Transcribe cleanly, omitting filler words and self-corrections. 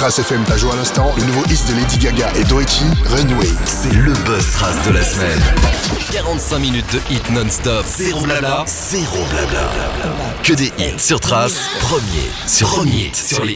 Trace FM t'a joué à l'instant, le nouveau hit de Lady Gaga et Doechii, Runway. C'est le Buzz Trace de la semaine. 45 minutes de hit non-stop. Zéro blabla. Que des hits sur Trace. Premier sur les